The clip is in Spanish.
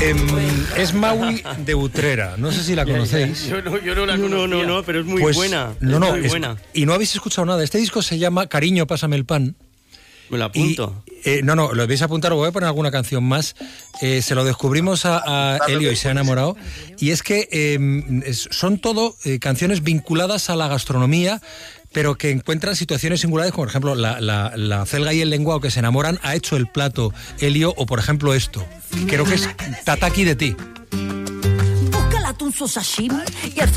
Es Maui de Utrera, no sé si la conocéis. Yo no la conocía. No, pero es muy Pues, buena. Muy buena. Y no habéis escuchado nada. Este disco se llama Cariño, pásame el pan. Me lo apunto. No, lo vais a apuntar, o voy a poner alguna canción más. Se lo descubrimos a Elio y se ha enamorado. Y es que son todo canciones vinculadas a la gastronomía, pero que encuentran situaciones singulares, como por ejemplo la celga y el lenguao que se enamoran, ha hecho el plato Elio, o por ejemplo esto, creo que es Tataki de ti. Busca el atún sashimi y el